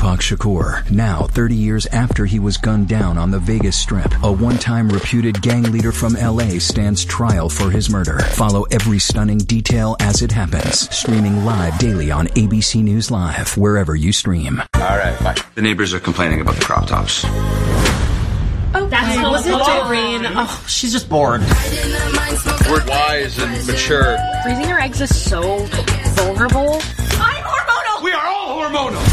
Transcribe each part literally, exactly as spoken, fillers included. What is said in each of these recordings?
Tupac Shakur. Now, thirty years after he was gunned down on the Vegas Strip, a one-time reputed gang leader from L A stands trial for his murder. Follow every stunning detail as it happens. Streaming live daily on A B C News Live, wherever you stream. All right, bye. The neighbors are complaining about the crop tops. Oh, that's oh, was it Doreen? Oh, she's just bored. We're wise and mature. Freezing your eggs is so vulnerable. I'm hormonal! We are all hormonal!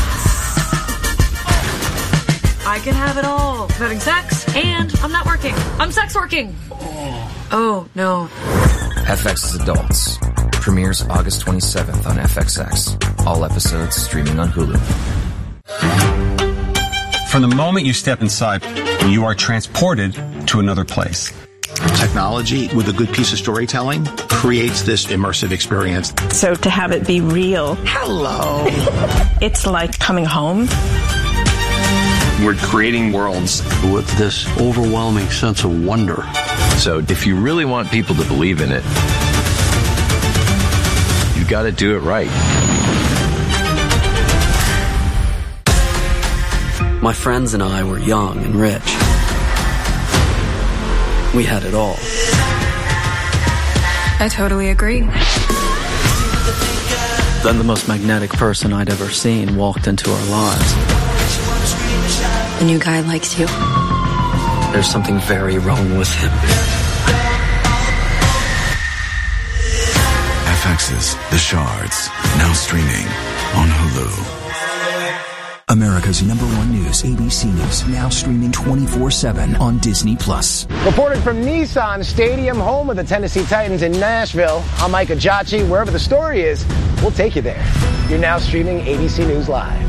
I can have it all. I'm having sex, and I'm not working. I'm sex working. Oh, no. F X's Adults. Premieres August twenty-seventh on F X X. All episodes streaming on Hulu. From the moment you step inside, you are transported to another place. Technology with a good piece of storytelling creates this immersive experience. So to have it be real. Hello. It's like coming home. We're creating worlds with this overwhelming sense of wonder. So if you really want people to believe in it, you got to do it right. My friends and I were young and rich. We had it all. I totally agree. Then the most magnetic person I'd ever seen walked into our lives. The new guy likes you. There's something very wrong with him. F X's The Shards, now streaming on Hulu. America's number one news, A B C News, now streaming twenty-four seven on Disney Plus. Reporting from Nissan Stadium, home of the Tennessee Titans in Nashville, I'm Micah Giacchi. Wherever the story is, we'll take you there. You're now streaming A B C News Live.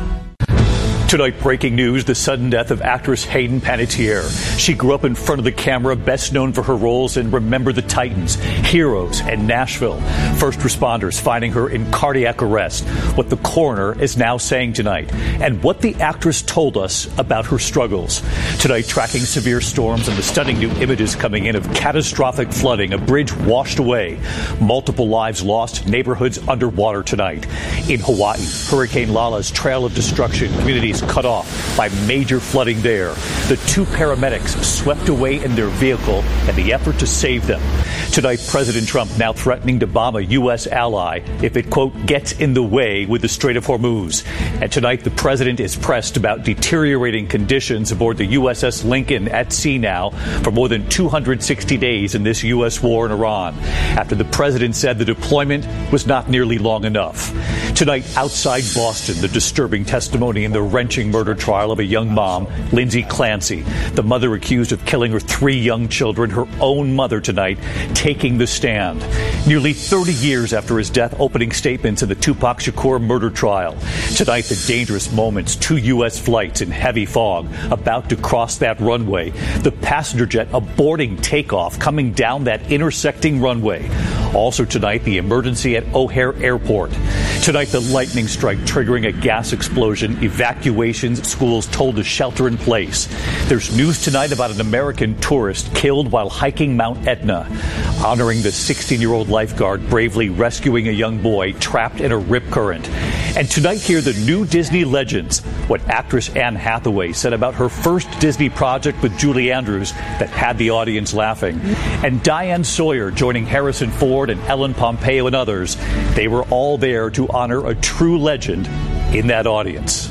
Tonight, breaking news, the sudden death of actress Hayden Panettiere. She grew up in front of the camera, best known for her roles in Remember the Titans, Heroes, and Nashville. First responders finding her in cardiac arrest. What the coroner is now saying tonight, and what the actress told us about her struggles. Tonight, tracking severe storms and the stunning new images coming in of catastrophic flooding, a bridge washed away, multiple lives lost, neighborhoods underwater tonight. In Hawaii, Hurricane Lala's trail of destruction, communities cut off by major flooding there. The two paramedics swept away in their vehicle in the effort to save them. Tonight, President Trump now threatening to bomb a U S ally if it, quote, gets in the way with the Strait of Hormuz. And tonight, the president is pressed about deteriorating conditions aboard the U S S Lincoln at sea now for more than two hundred sixty days in this U S war in Iran, after the president said the deployment was not nearly long enough. Tonight, outside Boston, the disturbing testimony in the wrenching murder trial of a young mom, Lindsay Clancy, the mother accused of killing her three young children, her own mother tonight, taking the stand. Nearly thirty years after his death, opening statements in the Tupac Shakur murder trial. Tonight, the dangerous moments, two U S flights in heavy fog, about to cross that runway. The passenger jet aborting takeoff, coming down that intersecting runway. Also tonight, the emergency at O'Hare Airport. Tonight, the lightning strike triggering a gas explosion, evacuations, schools told to shelter in place. There's news tonight about an American tourist killed while hiking Mount Etna, honoring the sixteen-year-old lifeguard bravely rescuing a young boy trapped in a rip current. And tonight, hear the new Disney legends, what actress Anne Hathaway said about her first Disney project with Julie Andrews that had the audience laughing. And Diane Sawyer joining Harrison Ford and Ellen Pompeo and others. They were all there to honor a true legend in that audience.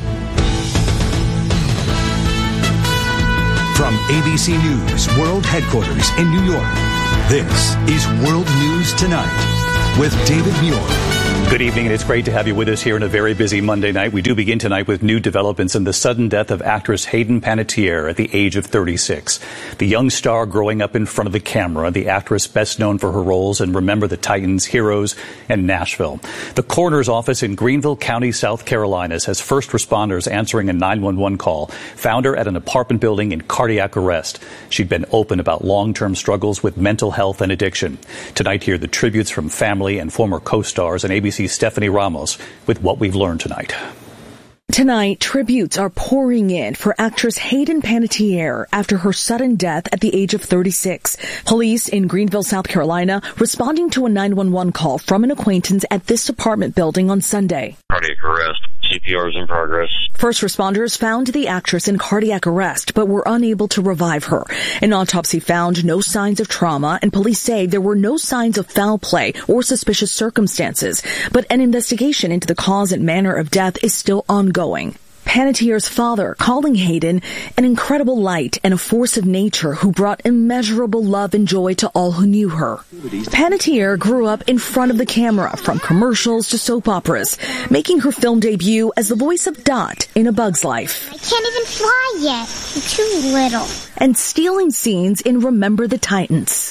From A B C News World Headquarters in New York, this is World News Tonight with David Muir. Good evening, and it's great to have you with us here on a very busy Monday night. We do begin tonight with new developments in the sudden death of actress Hayden Panettiere at the age of thirty-six. The young star growing up in front of the camera, the actress best known for her roles in Remember the Titans, Heroes, and Nashville. The coroner's office in Greenville County, South Carolina, says first responders answering a nine one one call found her at an apartment building in cardiac arrest. She'd been open about long-term struggles with mental health and addiction. Tonight, hear the tributes from family and former co-stars and A B C Stephanie Ramos with what we've learned tonight. Tonight, tributes are pouring in for actress Hayden Panettiere after her sudden death at the age of thirty-six. Police in Greenville, South Carolina, responding to a nine one one call from an acquaintance at this apartment building on Sunday. Cardiac arrest. C P R is in progress. First responders found the actress in cardiac arrest, but were unable to revive her. An autopsy found no signs of trauma, and police say there were no signs of foul play or suspicious circumstances. But an investigation into the cause and manner of death is still ongoing. Panettiere's father calling Hayden an incredible light and a force of nature who brought immeasurable love and joy to all who knew her. Panettiere grew up in front of the camera, from commercials to soap operas, making her film debut as the voice of Dot in A Bug's Life. I can't even fly yet. I'm too little. And stealing scenes in Remember the Titans.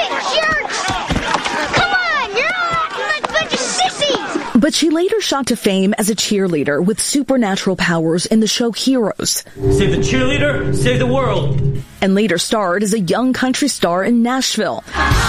But she later shot to fame as a cheerleader with supernatural powers in the show Heroes. Save the cheerleader, save the world. And later starred as a young country star in Nashville,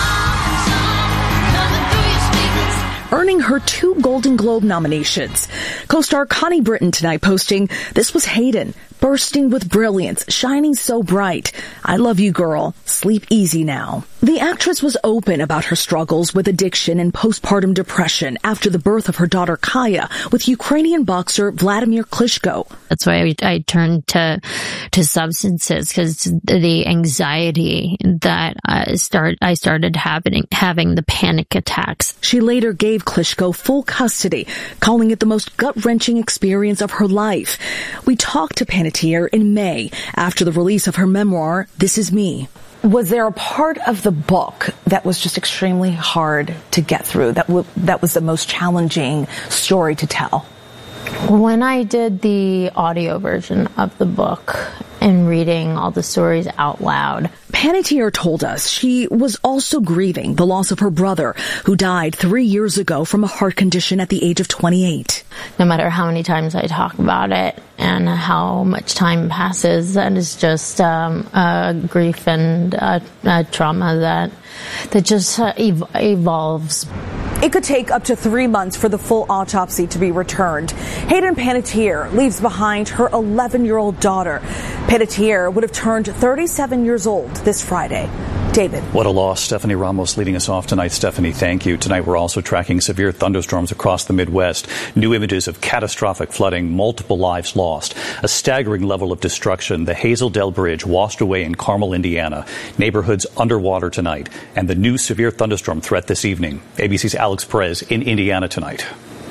earning her two Golden Globe nominations. Co-star Connie Britton tonight posting, "This was Hayden, bursting with brilliance, shining so bright. I love you, girl. Sleep easy now." The actress was open about her struggles with addiction and postpartum depression after the birth of her daughter Kaya with Ukrainian boxer Vladimir Klitschko. That's why I, I turned to to substances, because the anxiety that I start I started having having the panic attacks. She later gave Klitschko full custody, calling it the most gut-wrenching experience of her life. We talked to Panettiere in May after the release of her memoir, This Is Me. Was there a part of the book that was just extremely hard to get through, that w- that was the most challenging story to tell? When I did the audio version of the book and reading all the stories out loud, Panettiere told us she was also grieving the loss of her brother, who died three years ago from a heart condition at the age of twenty-eight. No matter how many times I talk about it and how much time passes, that is just um, a grief and a, a trauma that that just uh, ev- evolves. It could take up to three months for the full autopsy to be returned. Hayden Panettiere leaves behind her eleven-year-old daughter. Panettiere would have turned thirty-seven years old this Friday. David. What a loss. Stephanie Ramos leading us off tonight. Stephanie, thank you. Tonight we're also tracking severe thunderstorms across the Midwest. New images of catastrophic flooding, multiple lives lost, a staggering level of destruction. The Hazel Dell Bridge washed away in Carmel, Indiana. Neighborhoods underwater tonight. And the new severe thunderstorm threat this evening. A B C's Alex Perez in Indiana tonight.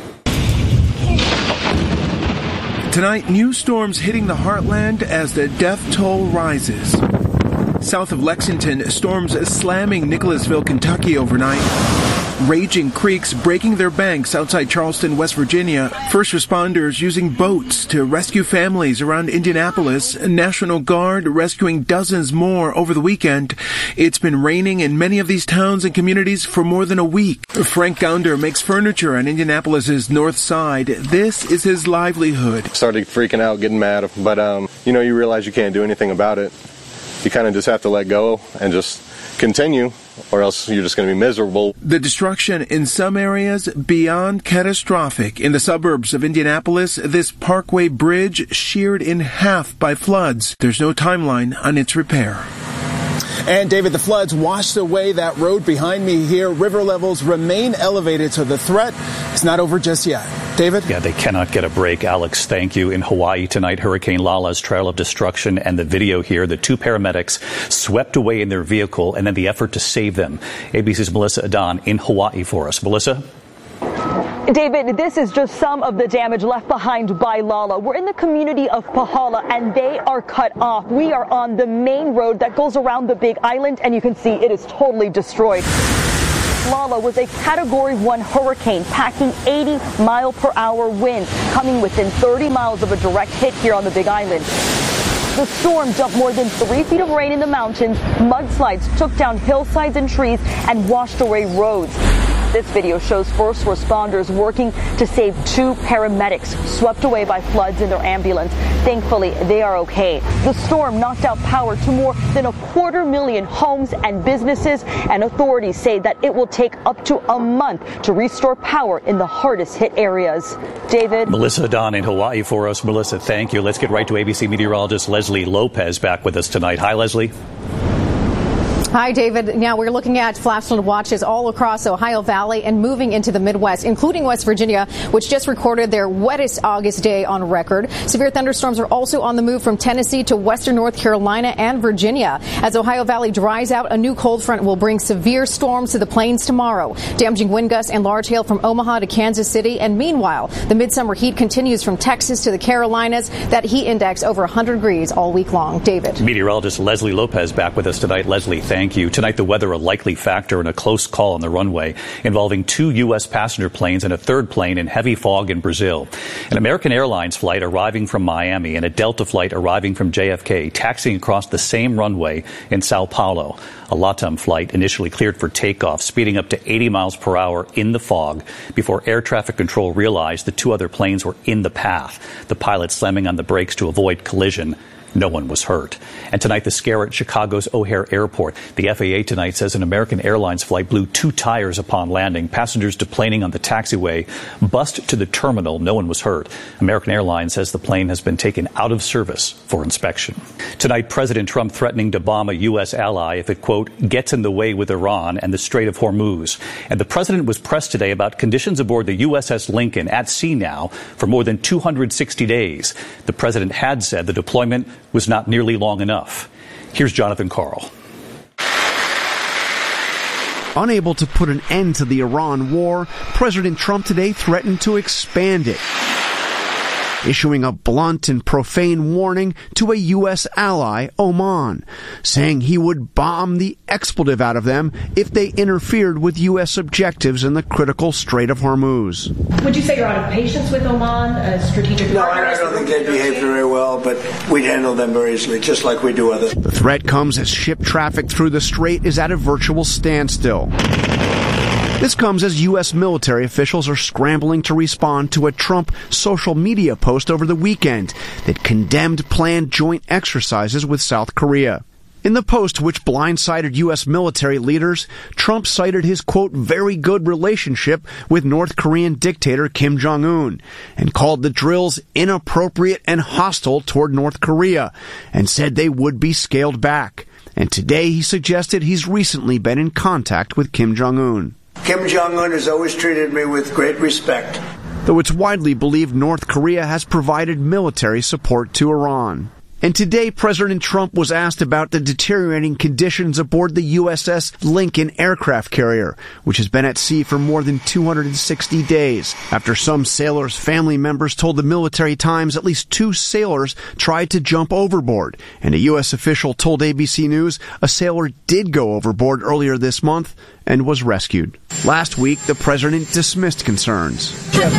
Tonight, new storms hitting the heartland as the death toll rises. South of Lexington, storms slamming Nicholasville, Kentucky overnight. Raging creeks breaking their banks outside Charleston, West Virginia. First responders using boats to rescue families around Indianapolis. National Guard rescuing dozens more over the weekend. It's been raining in many of these towns and communities for more than a week. Frank Gounder makes furniture on Indianapolis's north side. This is his livelihood. Started freaking out, getting mad, but um, you know, you realize you can't do anything about it. You kind of just have to let go and just continue, or else you're just going to be miserable. The destruction in some areas beyond catastrophic. In the suburbs of Indianapolis, this Parkway Bridge sheared in half by floods. There's no timeline on its repair. And David, the floods washed away that road behind me here. River levels remain elevated, so the threat is not over just yet. David? Yeah, they cannot get a break. Alex, thank you. In Hawaii tonight, Hurricane Lala's trail of destruction, and the video here, the two paramedics swept away in their vehicle, and then the effort to save them. A B C's Melissa Adan in Hawaii for us. Melissa? David, this is just some of the damage left behind by Lala. We're in the community of Pahala, and they are cut off. We are on the main road that goes around the Big Island, and you can see it is totally destroyed. Lala was a Category one hurricane, packing eighty mile per hour winds, coming within thirty miles of a direct hit here on the Big Island. The storm dumped more than three feet of rain in the mountains, mudslides took down hillsides and trees, and washed away roads. This video shows first responders working to save two paramedics swept away by floods in their ambulance. Thankfully, they are okay. The storm knocked out power to more than a quarter million homes and businesses, and authorities say that it will take up to a month to restore power in the hardest hit areas. David? Melissa Adan in Hawaii for us. Melissa, thank you. Let's get right to A B C meteorologist Leslie Lopez back with us tonight. Hi, Leslie. Hi, David. Now we're looking at flash flood watches all across Ohio Valley and moving into the Midwest, including West Virginia, which just recorded their wettest August day on record. Severe thunderstorms are also on the move from Tennessee to western North Carolina and Virginia. As Ohio Valley dries out, a new cold front will bring severe storms to the plains tomorrow, damaging wind gusts and large hail from Omaha to Kansas City. And meanwhile, the midsummer heat continues from Texas to the Carolinas. That heat index over one hundred degrees all week long. David. Meteorologist Leslie Lopez back with us tonight. Leslie, thank Thank you. Tonight, the weather a likely factor in a close call on the runway involving two U S passenger planes and a third plane in heavy fog in Brazil. An American Airlines flight arriving from Miami and a Delta flight arriving from J F K taxiing across the same runway in Sao Paulo. A LATAM flight initially cleared for takeoff, speeding up to eighty miles per hour in the fog before air traffic control realized the two other planes were in the path. The pilot slamming on the brakes to avoid collision. No one was hurt. And tonight, the scare at Chicago's O'Hare Airport. The F A A tonight says an American Airlines flight blew two tires upon landing. Passengers deplaning on the taxiway bust to the terminal. No one was hurt. American Airlines says the plane has been taken out of service for inspection. Tonight, President Trump threatening to bomb a U S ally if it, quote, gets in the way with Iran and the Strait of Hormuz. And the president was pressed today about conditions aboard the U S S Lincoln at sea now for more than two hundred sixty days. The president had said the deployment was not nearly long enough. Here's Jonathan Karl. Unable to put an end to the Iran war, President Trump today threatened to expand it, issuing a blunt and profane warning to a U S ally, Oman, saying he would bomb the expletive out of them if they interfered with U S objectives in the critical Strait of Hormuz. Would you say you're out of patience with Oman, a strategic no, partner? No, I don't think they behave very well, but we'd handle them very easily, just like we do others. The threat comes as ship traffic through the strait is at a virtual standstill. This comes as U S military officials are scrambling to respond to a Trump social media post over the weekend that condemned planned joint exercises with South Korea. In the post, which blindsided U S military leaders, Trump cited his, quote, very good relationship with North Korean dictator Kim Jong-un and called the drills inappropriate and hostile toward North Korea and said they would be scaled back. And today he suggested he's recently been in contact with Kim Jong-un. Kim Jong-un has always treated me with great respect. Though it's widely believed North Korea has provided military support to Iran. And today, President Trump was asked about the deteriorating conditions aboard the U S S Lincoln aircraft carrier, which has been at sea for more than two hundred sixty days. After some sailors' family members told the Military Times at least two sailors tried to jump overboard. And a U S official told A B C News a sailor did go overboard earlier this month and was rescued. Last week, the president dismissed concerns. No,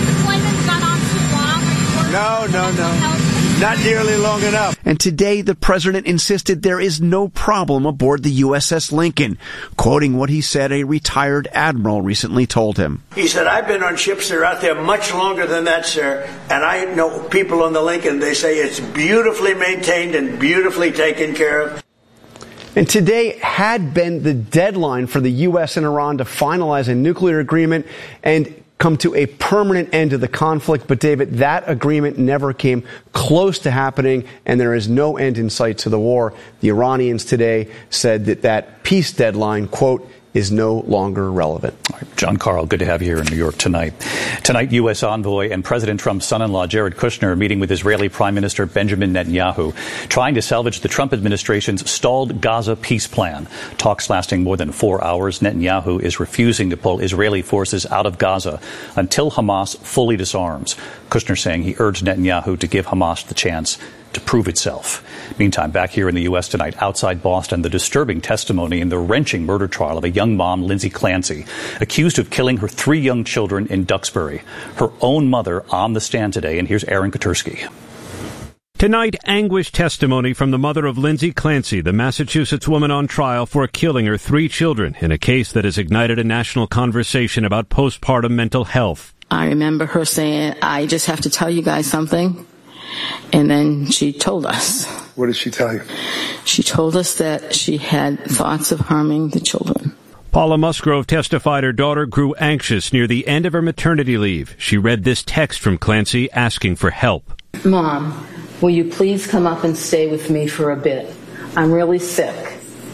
no, no. Not nearly long enough. And today, the president insisted there is no problem aboard the U S S Lincoln, quoting what he said a retired admiral recently told him. He said, I've been on ships that are out there much longer than that, sir, and I know people on the Lincoln, they say it's beautifully maintained and beautifully taken care of. And today had been the deadline for the U S and Iran to finalize a nuclear agreement and come to a permanent end to the conflict. But, David, that agreement never came close to happening, and there is no end in sight to the war. The Iranians today said that that peace deadline, quote, is no longer relevant. All right, John Karl, good to have you here in New York tonight. Tonight, U S envoy and President Trump's son-in-law, Jared Kushner, are meeting with Israeli Prime Minister Benjamin Netanyahu, trying to salvage the Trump administration's stalled Gaza peace plan. Talks lasting more than four hours. Netanyahu is refusing to pull Israeli forces out of Gaza until Hamas fully disarms. Kushner saying he urged Netanyahu to give Hamas the chance to prove itself. Meantime, back here in the U S tonight, outside Boston, the disturbing testimony in the wrenching murder trial of a young mom, Lindsay Clancy, accused of killing her three young children in Duxbury. Her own mother on the stand today, and here's Aaron Katursky. Tonight, anguished testimony from the mother of Lindsay Clancy, the Massachusetts woman on trial for killing her three children in a case that has ignited a national conversation about postpartum mental health. I remember her saying, I just have to tell you guys something. And then she told us. What did she tell you? She told us that she had thoughts of harming the children. Paula Musgrove testified her daughter grew anxious near the end of her maternity leave. She read this text from Clancy asking for help. Mom, will you please come up and stay with me for a bit? I'm really sick.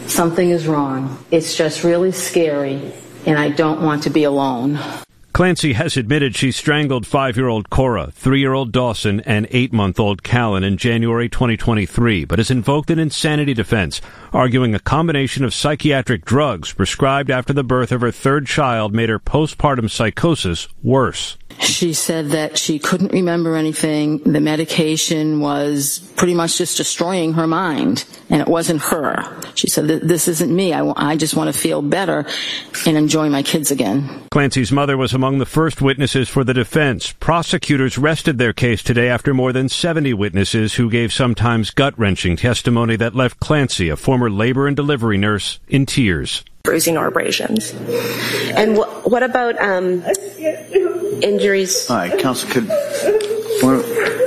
something is wrong. It's just really scary, and I don't want to be alone. Clancy has admitted she strangled five-year-old Cora, three-year-old Dawson, and eight-month-old Callan in January twenty twenty-three, but has invoked an insanity defense, arguing a combination of psychiatric drugs prescribed after the birth of her third child made her postpartum psychosis worse. She said that she couldn't remember anything. The medication was pretty much just destroying her mind, and it wasn't her. She said, this isn't me. I, w- I just want to feel better and enjoy my kids again. Clancy's mother was among the first witnesses for the defense. Prosecutors rested their case today after more than seventy witnesses who gave sometimes gut-wrenching testimony that left Clancy, a former labor and delivery nurse, in tears. Bruising or abrasions. And wh- what about um, injuries? All right, Counsel, could... We're,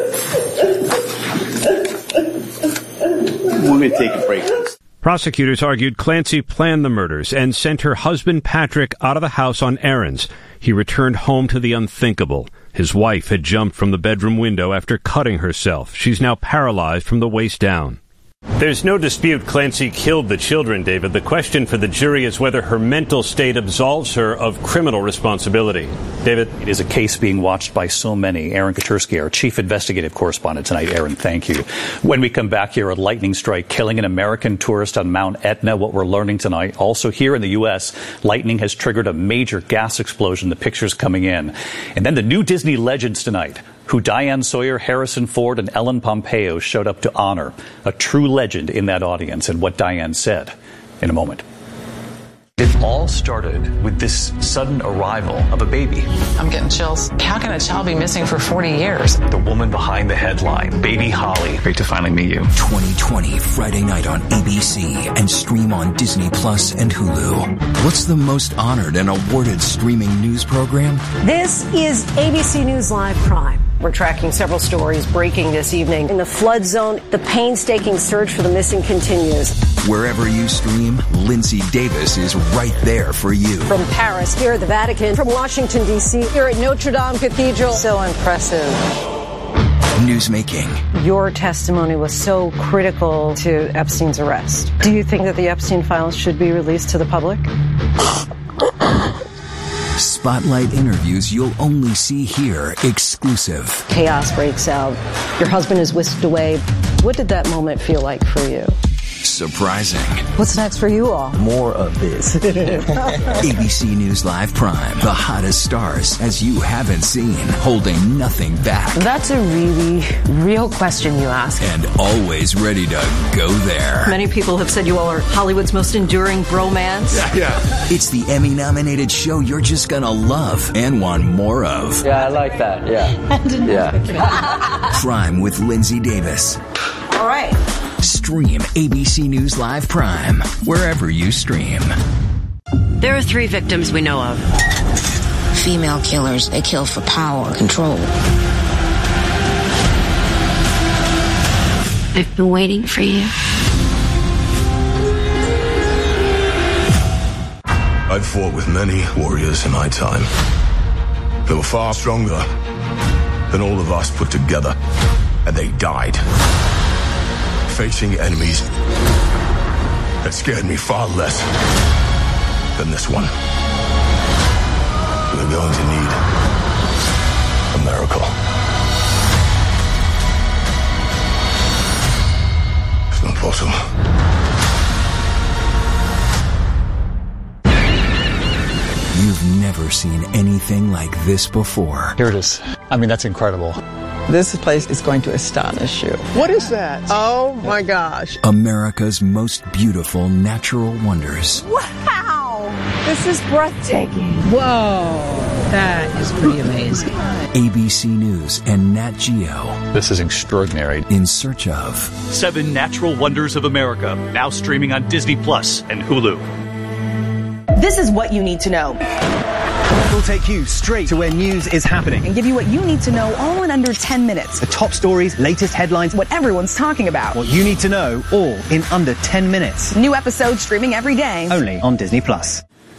we're going to take a break. Prosecutors argued Clancy planned the murders and sent her husband Patrick out of the house on errands. He returned home to the unthinkable. His wife had jumped from the bedroom window after cutting herself. She's now paralyzed from the waist down. There's no dispute Clancy killed the children, David. The question for the jury is whether her mental state absolves her of criminal responsibility. David? It is a case being watched by so many. Aaron Katursky, our chief investigative correspondent tonight. Aaron, thank you. When we come back here, a lightning strike killing an American tourist on Mount Etna. What we're learning tonight. Also here in the U S, lightning has triggered a major gas explosion. The pictures coming in. And then the new Disney legends tonight, who Diane Sawyer, Harrison Ford, and Ellen Pompeo showed up to honor. A true legend in that audience, and what Diane said in a moment. It all started with this sudden arrival of a baby. I'm getting chills. How can a child be missing for forty years? The woman behind the headline, Baby Holly. Great to finally meet you. twenty twenty, Friday night on A B C and stream on Disney Plus and Hulu. What's the most honored and awarded streaming news program? This is A B C News Live Prime. We're tracking several stories breaking this evening. In the flood zone, the painstaking search for the missing continues. Wherever you stream, Lindsay Davis is right there for you. From Paris, here at the Vatican, from Washington, D C, here at Notre Dame Cathedral. So impressive. Newsmaking. Your testimony was so critical to Epstein's arrest. Do you think that the Epstein files should be released to the public? Spotlight interviews you'll only see here, exclusive. Chaos breaks out. Your husband is whisked away. What did that moment feel like for you? Surprising. What's next for you all? More of this. A B C News Live Prime. The hottest stars as you haven't seen. Holding nothing back. That's a really real question you ask. And always ready to go there. Many people have said you all are Hollywood's most enduring bromance. Yeah, yeah. It's the Emmy-nominated show you're just gonna love and want more of. Yeah, I like that. Yeah. Yeah. Prime with Lindsay Davis. All right. Stream A B C News Live Prime wherever you stream. There are three victims we know of. Female killers, they kill for power, control. I've been waiting for you. I've fought with many warriors in my time. They were far stronger than all of us put together, and they died facing enemies that scared me far less than this one. We're going to need a miracle. It's not possible. You've never seen anything like this before. Here it is. I mean, that's incredible. This place is going to astonish you. What is that? Oh my gosh. America's most beautiful natural wonders. Wow! This is breathtaking. Whoa. That is pretty amazing. A B C News and Nat Geo. This is extraordinary. In search of Seven Natural Wonders of America, now streaming on Disney Plus and Hulu. This is what you need to know. We'll take you straight to where news is happening and give you what you need to know all in under ten minutes. The top stories, latest headlines, what everyone's talking about. What you need to know, all in under ten minutes. New episodes streaming every day. Only on Disney Plus.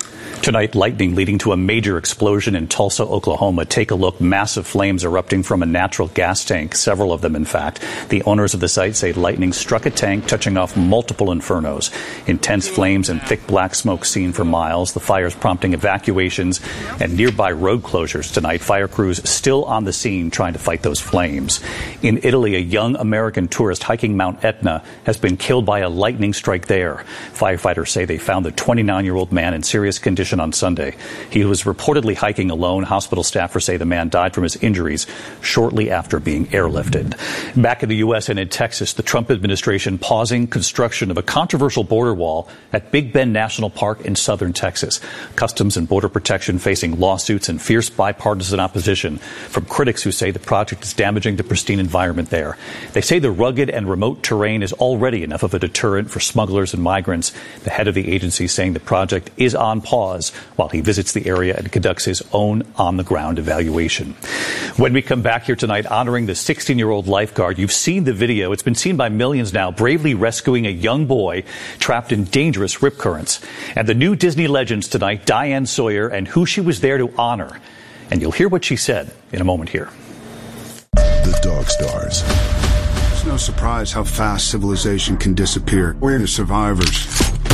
Tonight, lightning leading to a major explosion in Tulsa, Oklahoma. Take a look. Massive flames erupting from a natural gas tank, several of them, in fact. The owners of the site say lightning struck a tank, touching off multiple infernos. Intense flames and thick black smoke seen for miles. The fires prompting evacuations and nearby road closures tonight. Fire crews still on the scene trying to fight those flames. In Italy, a young American tourist hiking Mount Etna has been killed by a lightning strike there. Firefighters say they found the twenty-nine-year-old man in serious condition on Sunday. He was reportedly hiking alone. Hospital staffers say the man died from his injuries shortly after being airlifted. Back in the U S and in Texas, the Trump administration pausing construction of a controversial border wall at Big Bend National Park in southern Texas. Customs and Border Protection facing lawsuits and fierce bipartisan opposition from critics who say the project is damaging the pristine environment there. They say the rugged and remote terrain is already enough of a deterrent for smugglers and migrants. The head of the agency saying the project is on pause while he visits the area and conducts his own on-the-ground evaluation. When we come back here tonight, honoring the sixteen-year-old lifeguard, you've seen the video. It's been seen by millions now, bravely rescuing a young boy trapped in dangerous rip currents. And the new Disney legends tonight, Diane Sawyer, and who she was there to honor. And you'll hear what she said in a moment here. The Dog Stars. It's no surprise how fast civilization can disappear. We're the survivors.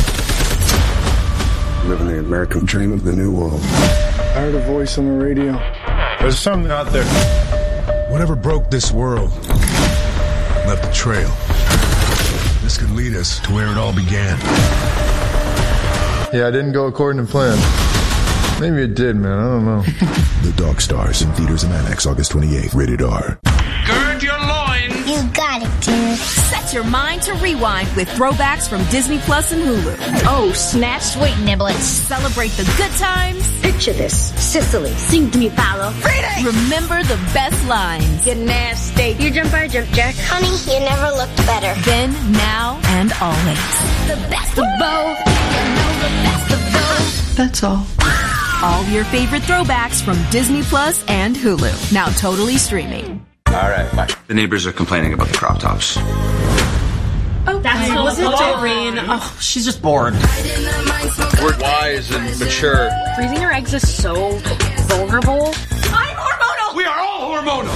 Living the American dream of the new world. I heard a voice on the radio. There's something out there. Whatever broke this world left a trail. This could lead us to where it all began. Yeah, I didn't go according to plan. Maybe it did, man. I don't know. The Dog Stars in theaters and IMAX August twenty-eighth. Rated R. Gird your loins. You got it, dude. Set your mind to rewind with throwbacks from Disney Plus and Hulu. Oh, snap. Sweet niblets. Celebrate the good times. Picture this. Sicily. Sing to me, Paolo. Freedom. Remember the best lines. Get nasty. You jump, I jump, Jack. Honey, you never looked better. Then, now, and always. The best of both. You know the best of both. That's all. All your favorite throwbacks from Disney Plus and Hulu. Now totally streaming. All right, bye. The neighbors are complaining about the crop tops. Oh, that's so was it Doreen? Oh, she's just bored. We're wise and mature. Freezing your eggs is so vulnerable. I'm hormonal. We are all hormonal.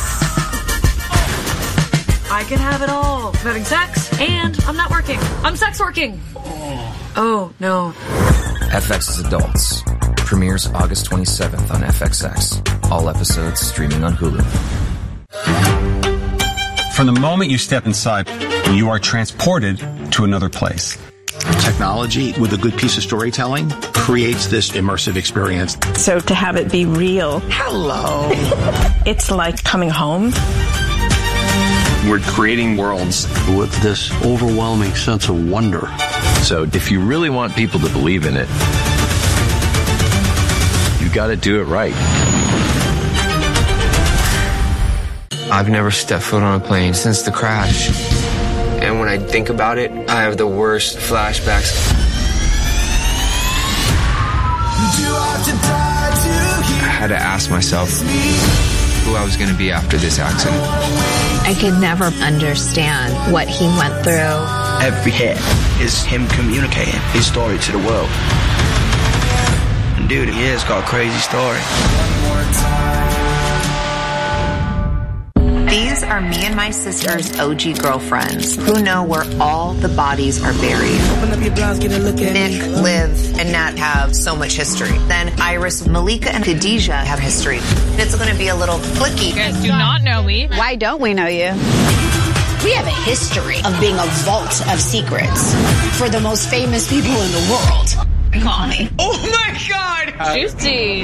I can have it all. Having sex, and I'm not working. I'm sex working. Oh, no. F X's Adults. Premieres August twenty-seventh on F X X. All episodes streaming on Hulu. From the moment you step inside, you are transported to another place. Technology with a good piece of storytelling creates this immersive experience. So to have it be real. Hello. It's like coming home. We're creating worlds with this overwhelming sense of wonder. So if you really want people to believe in it, you got to do it right. I've never stepped foot on a plane since the crash. And when I think about it, I have the worst flashbacks. I had to ask myself who I was going to be after this accident. I could never understand what he went through. Every hit is him communicating his story to the world. And dude, he has got a crazy story. These are me and my sister's O G girlfriends who know where all the bodies are buried. Nick, Liv, and Nat have so much history. Then Iris, Malika, and Khadijah have history. It's going to be a little clicky. You guys do not know me. Why don't we know you? We have a history of being a vault of secrets for the most famous people in the world. Call me. Oh my God! Juicy.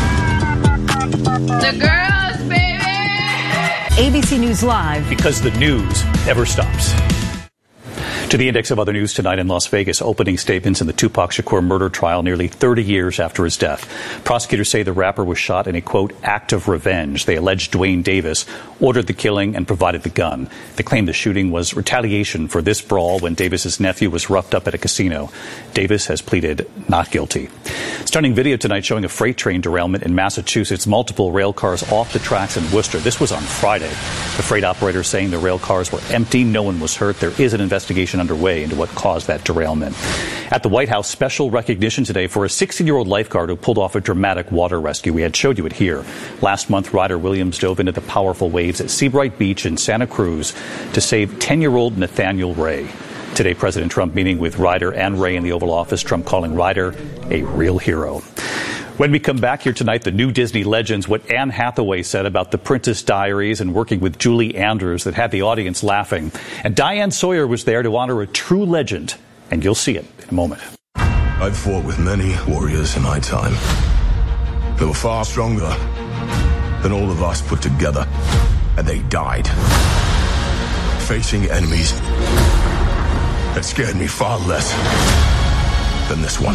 The girls, baby. A B C News Live. Because the news never stops. To the index of other news tonight in Las Vegas, opening statements in the Tupac Shakur murder trial nearly thirty years after his death. Prosecutors say the rapper was shot in a, quote, act of revenge. They allege Dwayne Davis ordered the killing and provided the gun. They claim the shooting was retaliation for this brawl when Davis's nephew was roughed up at a casino. Davis has pleaded not guilty. Stunning video tonight showing a freight train derailment in Massachusetts. Multiple rail cars off the tracks in Worcester. This was on Friday. The freight operator saying the rail cars were empty. No one was hurt. There is an investigation underway into what caused that derailment. At the White House, special recognition today for a sixteen-year-old lifeguard who pulled off a dramatic water rescue. We had showed you it here. Last month, Ryder Williams dove into the powerful waves at Seabright Beach in Santa Cruz to save ten-year-old Nathaniel Ray. Today, President Trump meeting with Ryder and Ray in the Oval Office, Trump calling Ryder a real hero. When we come back here tonight, the new Disney legends, what Anne Hathaway said about The Princess Diaries and working with Julie Andrews that had the audience laughing. And Diane Sawyer was there to honor a true legend, and you'll see it in a moment. I've fought with many warriors in my time. They were far stronger than all of us put together, and they died facing enemies that scared me far less than this one.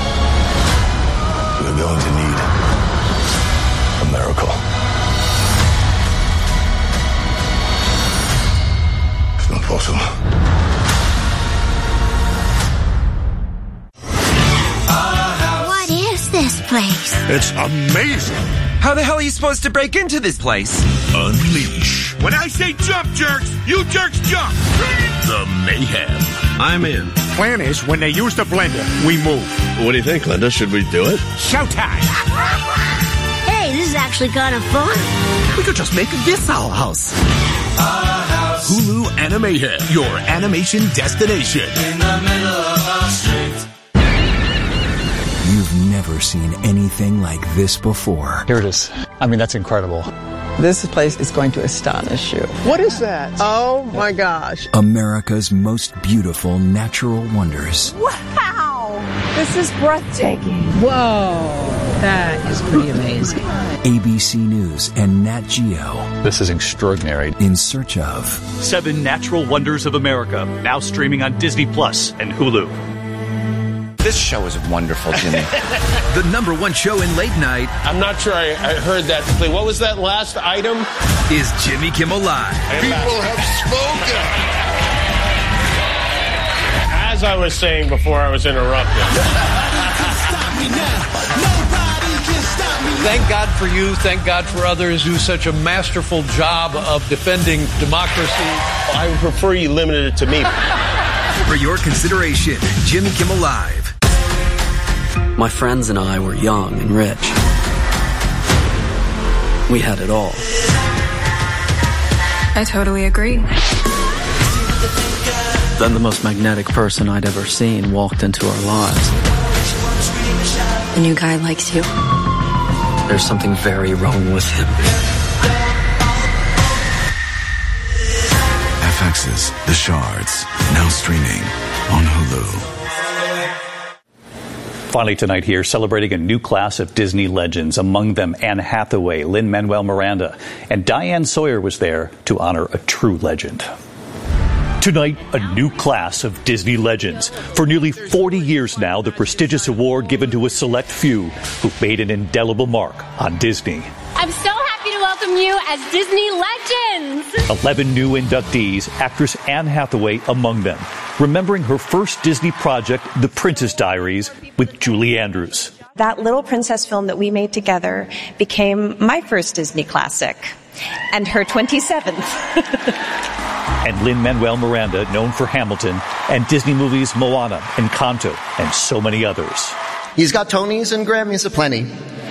We're going to need a miracle. It's not possible. What is this place? It's amazing. How the hell are you supposed to break into this place? Unleash. When I say jump, jerks, you jerks jump. The mayhem. I'm in. Plan is, when they use the blender, we move. What do you think, Linda? Should we do it? Showtime. Hey, this is actually kind of fun. We could just make a guest our house. Our house. Hulu Animation, your animation destination. In the middle of our street. You've never seen anything like this before. Here it is. I mean, that's incredible. This place is going to astonish you. What is that? Oh my gosh. America's most beautiful natural wonders. Wow! This is breathtaking. Whoa, that is pretty amazing. A B C News and Nat Geo. This is extraordinary. In search of Seven Natural Wonders of America, now streaming on Disney Plus and Hulu. This show is wonderful, Jimmy. The number one show in late night. I'm not sure I, I heard that. What was that last item? Is Jimmy Kimmel Live. People have spoken. As I was saying before I was interrupted. Thank God for you. Thank God for others who do such a masterful job of defending democracy. I would prefer you limited it to me. For your consideration, Jimmy Kimmel Live. My friends and I were young and rich. We had it all. I totally agree. Then the most magnetic person I'd ever seen walked into our lives. The new guy likes you. There's something very wrong with him. F X's The Shards, now streaming on Hulu. Finally tonight here, celebrating a new class of Disney legends, among them Anne Hathaway, Lin-Manuel Miranda, and Diane Sawyer was there to honor a true legend. Tonight, a new class of Disney legends. For nearly forty years now, the prestigious award given to a select few who've made an indelible mark on Disney. I'm so happy to welcome you as Disney legends. Eleven new inductees, actress Anne Hathaway among them, remembering her first Disney project, The Princess Diaries, with Julie Andrews. That little princess film that we made together became my first Disney classic, and her twenty-seventh. And Lin-Manuel Miranda, known for Hamilton, and Disney movies Moana, Encanto, and so many others. He's got Tonys and Grammys aplenty.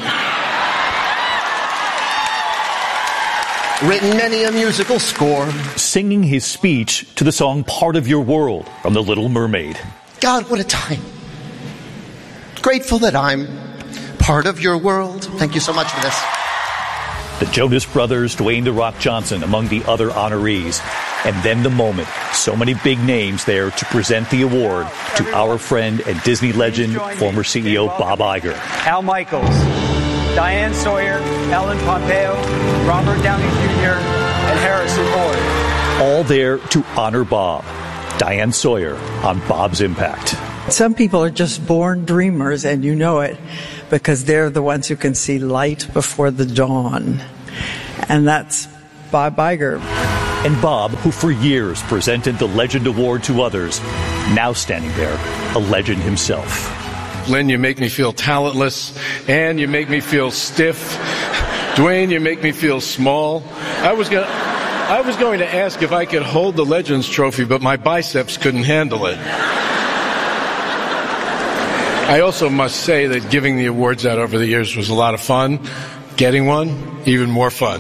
Written many a musical score. Singing his speech to the song Part of Your World from The Little Mermaid. God, what a time. Grateful that I'm part of your world. Thank you so much for this. The Jonas Brothers, Dwayne "The Rock" Johnson among the other honorees. And then the moment, so many big names there to present the award to our friend and Disney legend, former C E O Bob Iger. Al Michaels, Diane Sawyer, Ellen Pompeo, Robert Downey Junior, and Harrison Ford. All there to honor Bob. Diane Sawyer on Bob's Impact. Some people are just born dreamers, and you know it, because they're the ones who can see light before the dawn. And that's Bob Iger. And Bob, who for years presented the Legend Award to others, now standing there, a legend himself. Lynn, you make me feel talentless, and you make me feel stiff. Dwayne, you make me feel small. I was gonna, I was going to ask if I could hold the Legends Trophy, but my biceps couldn't handle it. I also must say that giving the awards out over the years was a lot of fun. Getting one, even more fun.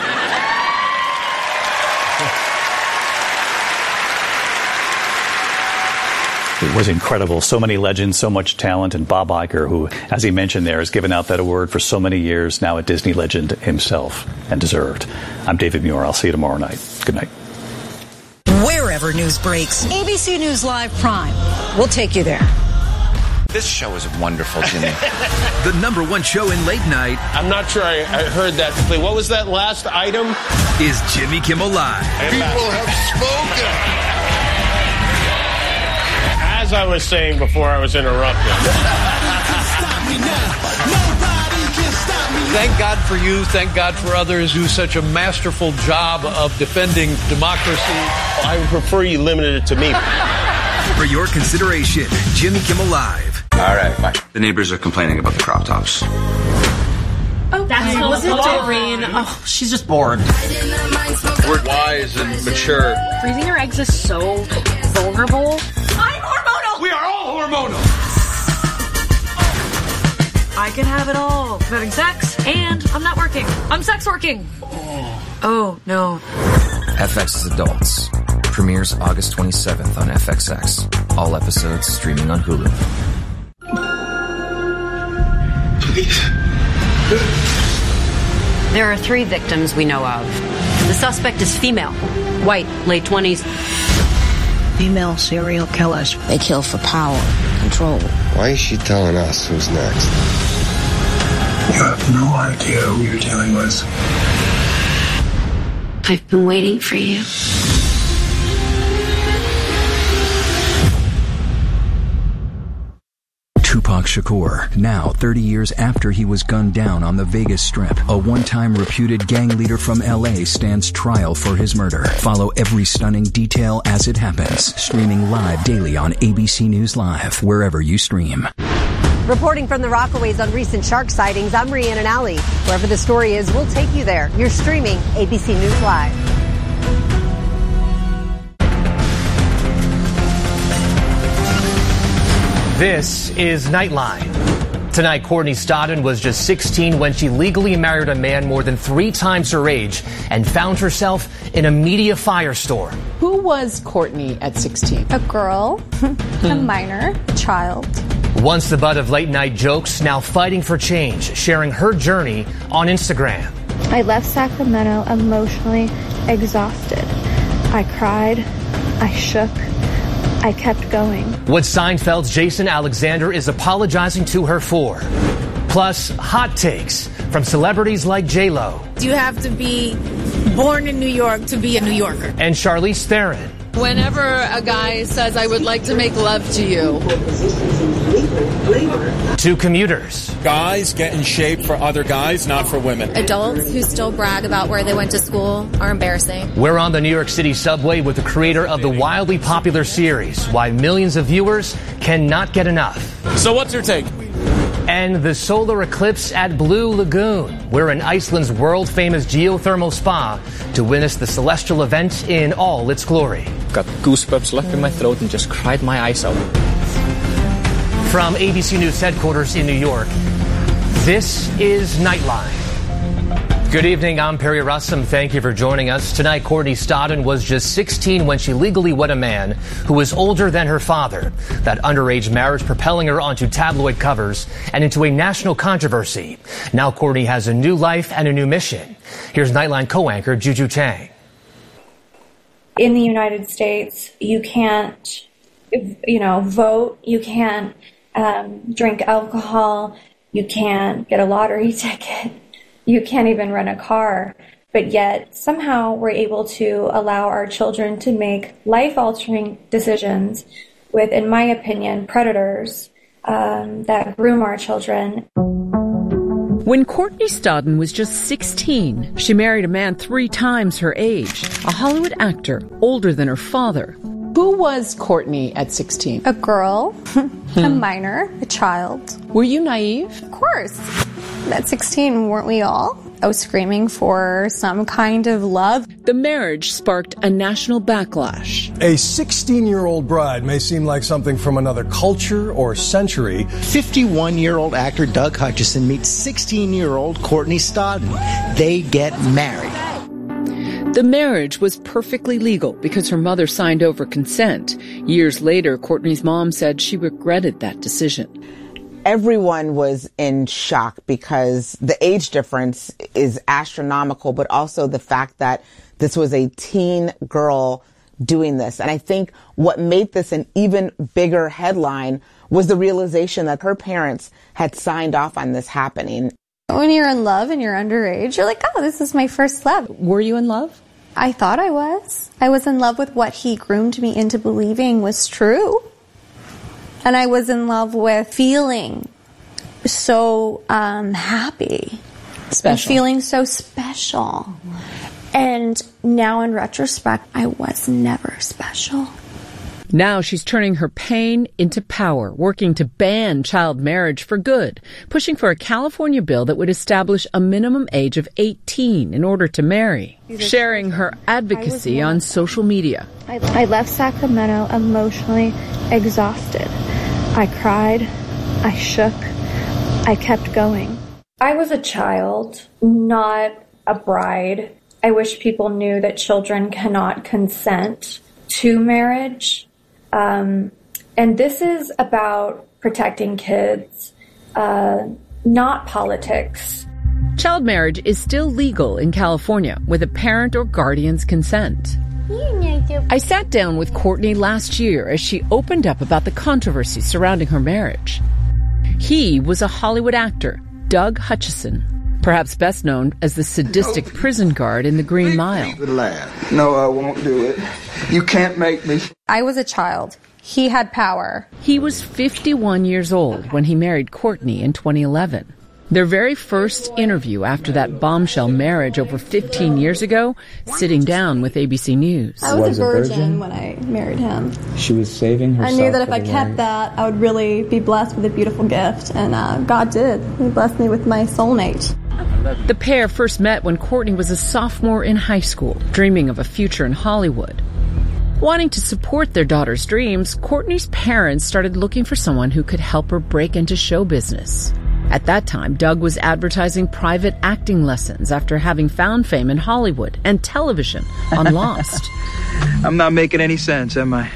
It was incredible. So many legends, so much talent, and Bob Iger, who, as he mentioned there, has given out that award for so many years, now a Disney legend himself, and deserved. I'm David Muir. I'll see you tomorrow night. Good night. Wherever news breaks, A B C News Live Prime. We'll take you there. This show is wonderful, Jimmy. The number one show in late night. I'm not sure I, I heard that play. What was that last item? Is Jimmy Kimmel Live. People have spoken. As I was saying before I was interrupted. Thank God for you. Thank God for others who do such a masterful job of defending democracy. I would prefer you limited it to me. For your consideration, Jimmy Kimmel Live. All right, fine. The neighbors are complaining about the crop tops. Oh, that's Oh, was it oh. Doreen? Oh, she's just bored. We're wise and mature. Freezing your eggs is so vulnerable. I'm hormonal! We are all hormonal. I can have it all. I'm having sex, and I'm not working. I'm sex working. Oh, no. F X's Adults. Premieres August twenty-seventh on F X X. All episodes streaming on Hulu. Please. There are three victims we know of. The suspect is female, white, late twenties. Female serial killers. They kill for power, control. Why is she telling us who's next? You have no idea who you're dealing with. I've been waiting for you. Tupac Shakur, now thirty years after he was gunned down on the Vegas Strip, a one-time reputed gang leader from L A stands trial for his murder. Follow every stunning detail as it happens. Streaming live daily on A B C News Live, wherever you stream. Reporting from the Rockaways on recent shark sightings, I'm Rhiannon Alley. Wherever the story is, we'll take you there. You're streaming A B C News Live. This is Nightline. Tonight, Courtney Stodden was just sixteen when she legally married a man more than three times her age and found herself in a media firestorm. Who was Courtney at sixteen? A girl, a minor, a child. Once the butt of late night jokes, now fighting for change, sharing her journey on Instagram. I left Sacramento emotionally exhausted. I cried. I shook. I kept going. What Seinfeld's Jason Alexander is apologizing to her for. Plus, hot takes from celebrities like J-Lo. You have to be born in New York to be a New Yorker. And Charlize Theron. Whenever a guy says, I would like to make love to you. To commuters. Guys get in shape for other guys, not for women. Adults who still brag about where they went to school are embarrassing. We're on the New York City subway with the creator of the wildly popular series, Why Millions of Viewers Cannot Get Enough. So what's your take? And the solar eclipse at Blue Lagoon. We're in Iceland's world-famous geothermal spa to witness the celestial event in all its glory. Got goosebumps left in my throat and just cried my eyes out. From A B C News headquarters in New York, this is Nightline. Good evening, I'm Perry Russum. Thank you for joining us. Tonight, Courtney Stodden was just sixteen when she legally wed a man who was older than her father. That underage marriage propelling her onto tabloid covers and into a national controversy. Now Courtney has a new life and a new mission. Here's Nightline co-anchor Juju Chang. In the United States, you can't, you know, vote, you can't um, drink alcohol, you can't get a lottery ticket. You can't even rent a car, but yet somehow we're able to allow our children to make life-altering decisions with, in my opinion, predators um, that groom our children. When Courtney Stodden was just sixteen, she married a man three times her age, a Hollywood actor older than her father. Who was Courtney at sixteen? A girl, a minor, a child. Were you naive? Of course. At sixteen, weren't we all? I was screaming for some kind of love. The marriage sparked a national backlash. A sixteen-year-old bride may seem like something from another culture or century. fifty-one-year-old actor Doug Hutchison meets sixteen-year-old Courtney Stodden. They get married. The marriage was perfectly legal because her mother signed over consent. Years later, Courtney's mom said she regretted that decision. Everyone was in shock because the age difference is astronomical, but also the fact that this was a teen girl doing this. And I think what made this an even bigger headline was the realization that her parents had signed off on this happening. When you're in love and you're underage, you're like, oh, this is my first love. Were you in love? I thought I was. I was in love with what he groomed me into believing was true. And I was in love with feeling so um, happy. Special. And feeling so special. And now in retrospect, I was never special. Now she's turning her pain into power, working to ban child marriage for good, pushing for a California bill that would establish a minimum age of eighteen in order to marry, sharing her advocacy on social media. I left Sacramento emotionally exhausted. I cried, I shook, I kept going. I was a child, not a bride. I wish people knew that children cannot consent to marriage. Um, and this is about protecting kids, uh, not politics. Child marriage is still legal in California with a parent or guardian's consent. I sat down with Courtney last year as she opened up about the controversy surrounding her marriage. He was a Hollywood actor, Doug Hutchison, perhaps best known as the sadistic no, prison guard in The Green Mile. No, I won't do it. You can't make me. I was a child. He had power. He was fifty-one years old when he married Courtney in twenty eleven. Their very first interview after that bombshell marriage over fifteen years ago, sitting down with A B C News. I was, was a, virgin a virgin when I married him. She was saving herself. I knew that if I kept that, I would really be blessed with a beautiful gift, and uh, God did. He blessed me with my soulmate. The pair first met when Courtney was a sophomore in high school, dreaming of a future in Hollywood. Wanting to support their daughter's dreams, Courtney's parents started looking for someone who could help her break into show business. At that time, Doug was advertising private acting lessons after having found fame in Hollywood and television on Lost. I'm not making any sense, am I?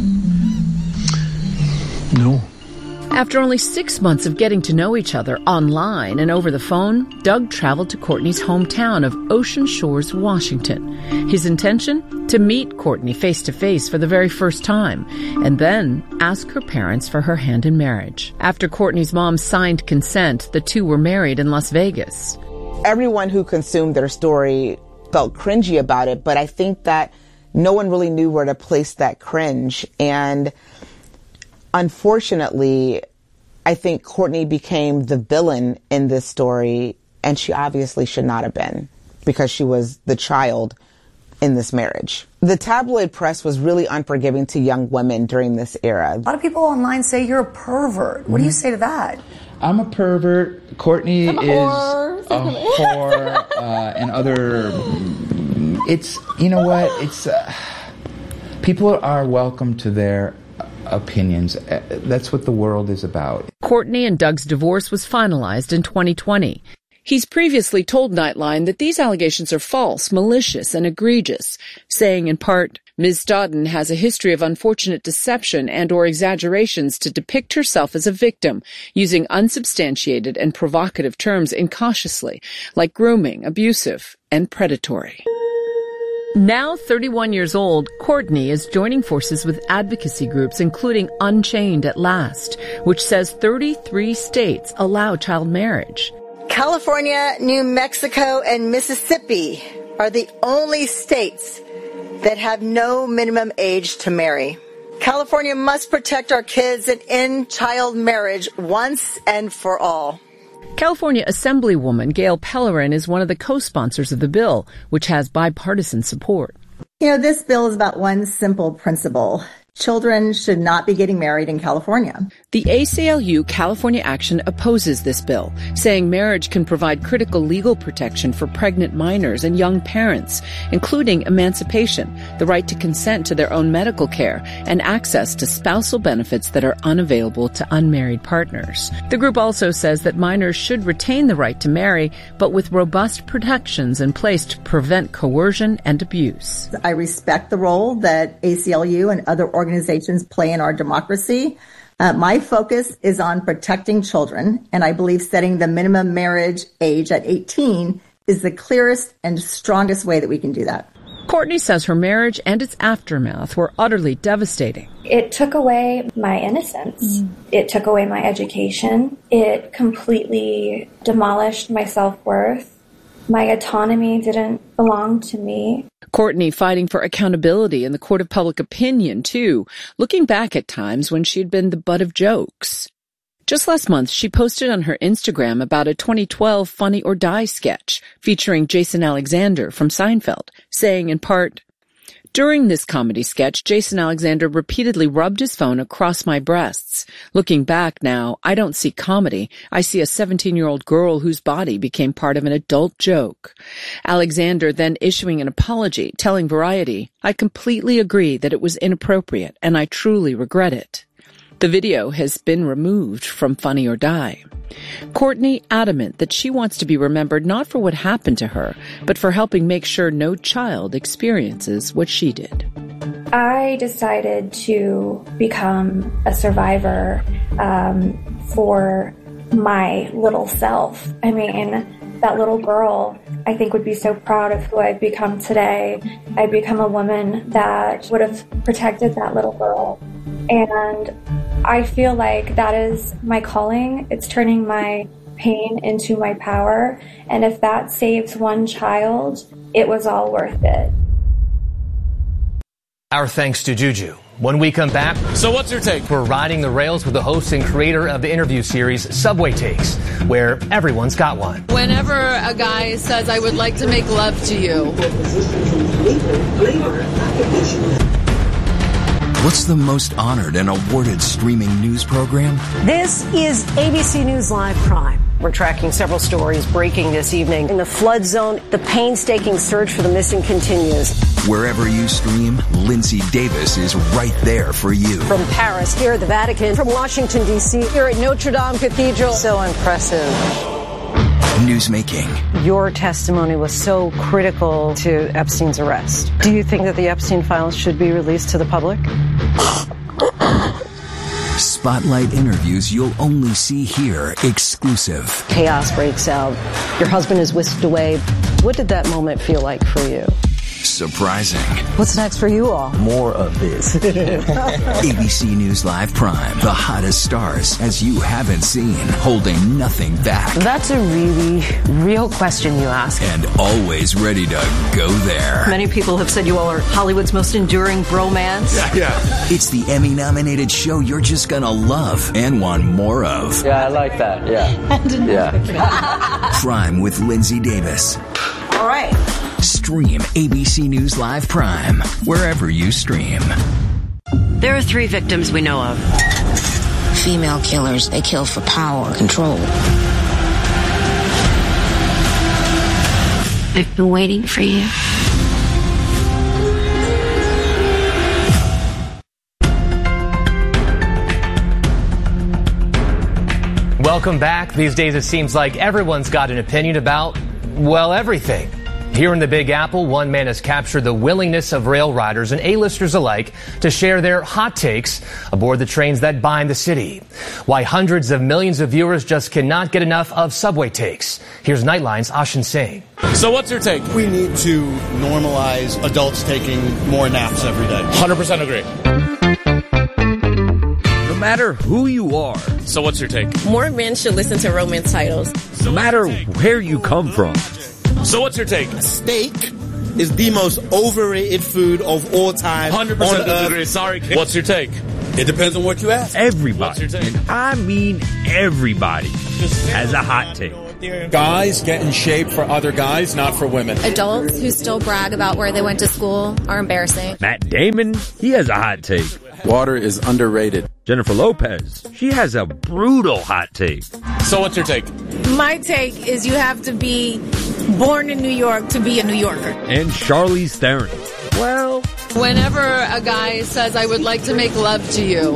No. After only six months of getting to know each other online and over the phone, Doug traveled to Courtney's hometown of Ocean Shores, Washington. His intention? To meet Courtney face-to-face for the very first time, and then ask her parents for her hand in marriage. After Courtney's mom signed consent, the two were married in Las Vegas. Everyone who consumed their story felt cringy about it, but I think that no one really knew where to place that cringe. And unfortunately, I think Courtney became the villain in this story, and she obviously should not have been, because she was the child in this marriage. The tabloid press was really unforgiving to young women during this era. A lot of people online say you're a pervert. What mm-hmm. do you say to that? I'm a pervert. Courtney I'm a is whore. a whore, uh, and other... It's, you know what, it's... Uh, people are welcome to their opinions. That's what the world is about. Courtney and Doug's divorce was finalized in twenty twenty. He's previously told Nightline that these allegations are false, malicious, and egregious, saying in part, Miz Stodden has a history of unfortunate deception and or exaggerations to depict herself as a victim, using unsubstantiated and provocative terms incautiously, like grooming, abusive, and predatory. Now thirty-one years old, Courtney is joining forces with advocacy groups including Unchained at Last, which says thirty-three states allow child marriage. California, New Mexico, and Mississippi are the only states that have no minimum age to marry. California must protect our kids and end child marriage once and for all. California Assemblywoman Gail Pellerin is one of the co-sponsors of the bill, which has bipartisan support. You know, this bill is about one simple principle: Children should not be getting married in California. The A C L U California Action opposes this bill, saying marriage can provide critical legal protection for pregnant minors and young parents, including emancipation, the right to consent to their own medical care, and access to spousal benefits that are unavailable to unmarried partners. The group also says that minors should retain the right to marry, but with robust protections in place to prevent coercion and abuse. I respect the role that A C L U and other organizations play in our democracy. Uh, my focus is on protecting children, and I believe setting the minimum marriage age at eighteen is the clearest and strongest way that we can do that. Courtney says her marriage and its aftermath were utterly devastating. It took away my innocence. Mm. It took away my education. It completely demolished my self-worth. My autonomy didn't belong to me. Courtney fighting for accountability in the court of public opinion, too, looking back at times when she had been the butt of jokes. Just last month, she posted on her Instagram about a twenty twelve Funny or Die sketch featuring Jason Alexander from Seinfeld, saying in part, "During this comedy sketch, Jason Alexander repeatedly rubbed his phone across my breasts. Looking back now, I don't see comedy. I see a seventeen-year-old girl whose body became part of an adult joke." Alexander then issuing an apology, telling Variety, "I completely agree that it was inappropriate, and I truly regret it." The video has been removed from Funny or Die. Courtney adamant that she wants to be remembered not for what happened to her, but for helping make sure no child experiences what she did. I decided to become a survivor um, for my little self. I mean, that little girl, I think, would be so proud of who I've become today. I've become a woman that would have protected that little girl. And I feel like that is my calling. It's turning my pain into my power. And if that saves one child, it was all worth it. Our thanks to Juju. When we come back, so what's your take? We're riding the rails with the host and creator of the interview series Subway Takes, where everyone's got one. Whenever a guy says, "I would like to make love to you," what's the most honored and awarded streaming news program? This is A B C News Live Prime. We're tracking several stories breaking this evening. In the flood zone, the painstaking search for the missing continues. Wherever you stream, Lindsay Davis is right there for you. From Paris, here at the Vatican, from Washington, D C, here at Notre Dame Cathedral. So impressive. Newsmaking. Your testimony was so critical to Epstein's arrest. Do you think that the Epstein files should be released to the public? Spotlight interviews you'll only see here, exclusive. Chaos breaks out. Your husband is whisked away. What did that moment feel like for you? Surprising. What's next for you all? More of this. A B C News Live Prime. The hottest stars as you haven't seen. Holding nothing back. That's a really real question you ask. And always ready to go there. Many people have said you all are Hollywood's most enduring bromance. Yeah, yeah. It's the Emmy-nominated show you're just gonna love and want more of. Yeah, I like that. Yeah. Yeah. Prime with Lindsay Davis. All right. Stream A B C News Live Prime wherever you stream. There are three victims we know of. Female killers, they kill for power, control. I've been waiting for you. Welcome back. These days it seems like everyone's got an opinion about, well, everything. Here in the Big Apple, one man has captured the willingness of rail riders and A-listers alike to share their hot takes aboard the trains that bind the city. Why hundreds of millions of viewers just cannot get enough of Subway Takes. Here's Nightline's Ashin Singh. So what's your take? We need to normalize adults taking more naps every day. one hundred percent agree. No matter who you are. So what's your take? More men should listen to romance titles. No matter where you come from. So what's your take? Steak is the most overrated food of all time. one hundred percent disagree. Sorry, kid. What's your take? It depends on what you ask. Everybody. What's your take? And I mean everybody has a hot take. Guys get in shape for other guys, not for women. Adults who still brag about where they went to school are embarrassing. Matt Damon, he has a hot take. Water is underrated. Jennifer Lopez, she has a brutal hot take. So what's your take? My take is you have to be born in New York to be a New Yorker. And Charlize Theron. Well, whenever a guy says, I would like to make love to you.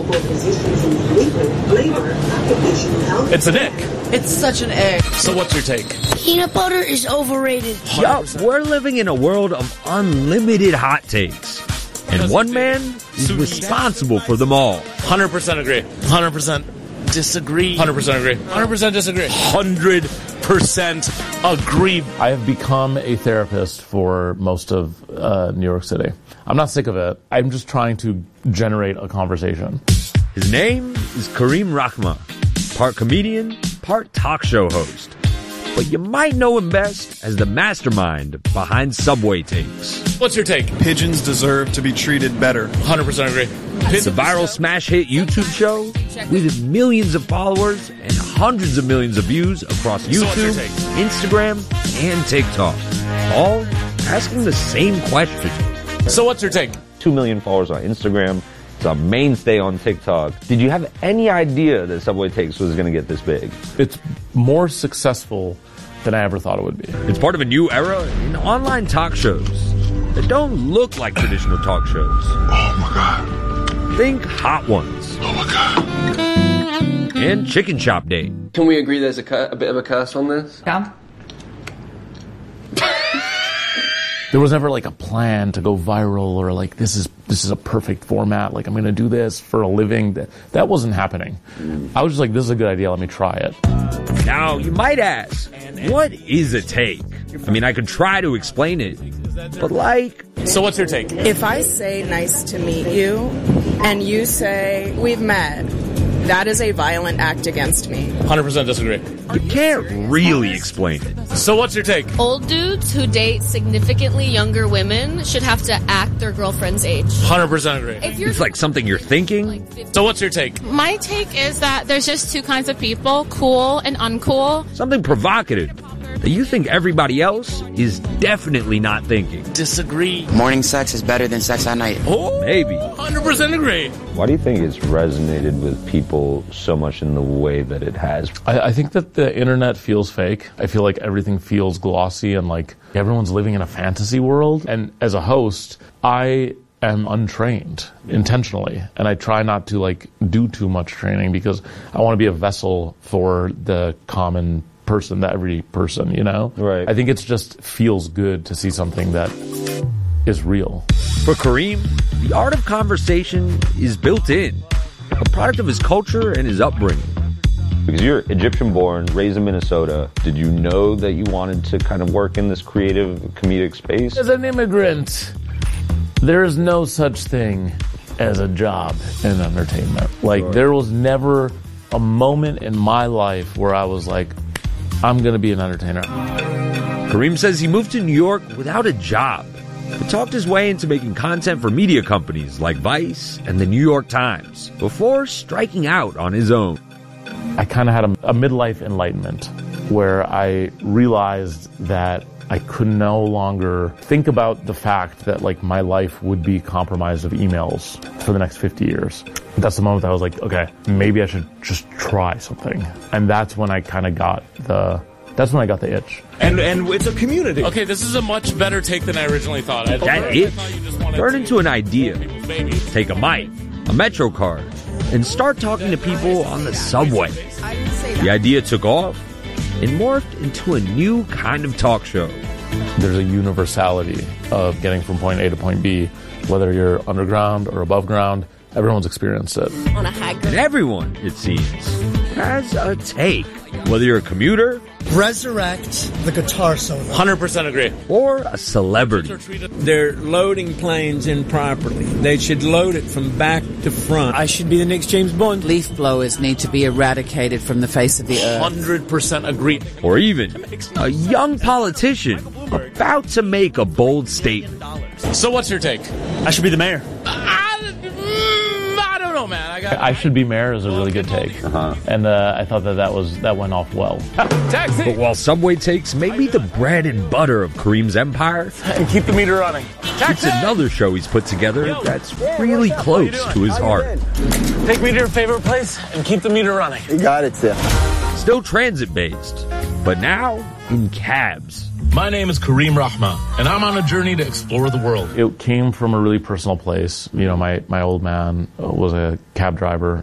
It's an ick. It's such an ick. So what's your take? Peanut butter is overrated. Yup, we're living in a world of unlimited hot takes. And one man is responsible for them all. one hundred percent agree. one hundred percent disagree. one hundred percent agree. one hundred percent disagree. one hundred percent agree. I have become a therapist for most of uh, New York City. I'm not sick of it. I'm just trying to generate a conversation. His name is Kareem Rahma, part comedian, part talk show host. But you might know him best as the mastermind behind Subway Takes. What's your take? Pigeons deserve to be treated better. one hundred percent agree. It's a viral smash hit YouTube show with millions of followers and hundreds of millions of views across YouTube, Instagram, and TikTok. All asking the same question. So what's your take? Two million followers on Instagram. It's a mainstay on TikTok. Did you have any idea that Subway Takes was going to get this big? It's more successful than I ever thought it would be. It's part of a new era in online talk shows that don't look like traditional talk shows. Oh my God. Think Hot Ones. Oh my God. And Chicken Shop Day. Can we agree there's a, cu- a bit of a curse on this? Yeah. There was never like a plan to go viral or like this is this is a perfect format. Like I'm going to do this for a living. That that wasn't happening. I was just like, this is a good idea. Let me try it. Now you might ask, what is a take? I mean, I could try to explain it, but like. So what's your take? If I say nice to meet you, and you say we've met, that is a violent act against me. one hundred percent disagree. You can't really explain it. So what's your take? Old dudes who date significantly younger women should have to act their girlfriend's age. one hundred percent agree. If you're It's like something you're thinking. So what's your take? My take is that there's just two kinds of people, cool and uncool. Something provocative that you think everybody else is definitely not thinking. Disagree. Morning sex is better than sex at night. Oh, maybe. one hundred percent agree. Why do you think it's resonated with people so much in the way that it has? I, I think that the internet feels fake. I feel like everything feels glossy and like everyone's living in a fantasy world. And as a host, I am untrained intentionally. And I try not to like do too much training because I want to be a vessel for the common person, the every person, you know? Right. I think it just feels good to see something that is real. For Kareem, the art of conversation is built in, a product of his culture and his upbringing. Because you're Egyptian-born, raised in Minnesota, did you know that you wanted to kind of work in this creative, comedic space? As an immigrant, there is no such thing as a job in entertainment. Like, sure. There was never a moment in my life where I was like, I'm going to be an entertainer. Kareem says he moved to New York without a job, but talked his way into making content for media companies like Vice and the New York Times before striking out on his own. I kind of had a, a midlife enlightenment where I realized that I could no longer think about the fact that like my life would be compromised of emails for the next fifty years. That's the moment I was like, okay, maybe I should just try something. And that's when I kind of got the, that's when I got the itch. And and it's a community. Okay, this is a much better take than I originally thought. I that itch turned into an idea. Take a mic, a Metro card, and start talking to people on the subway. The idea took off and morphed into a new kind of talk show. There's a universality of getting from point A to point B, whether you're underground or above ground. Everyone's experienced it. On a high and everyone, it seems, has a take. Whether you're a commuter, resurrect the guitar solo. one hundred percent agree. Or a celebrity. They're loading planes improperly. They should load it from back to front. I should be the next James Bond. Leaf blowers need to be eradicated from the face of the earth. one hundred percent agree. Or even a young politician about to make a bold statement. So what's your take? I should be the mayor. I, mm, I don't know, man. I I should be mayor is a really good take. Uh-huh. And uh, I thought that that, was, that went off well. Taxi! But while Subway takes may be the bread and butter of Kareem's empire, and keep the meter running. It's another show he's put together that's really close to his heart. Take me to your favorite place and keep the meter running. You got it, Tim. Still transit-based, but now in cabs. My name is Kareem Rahma, and I'm on a journey to explore the world. It came from a really personal place. You know, my, my old man was a cab driver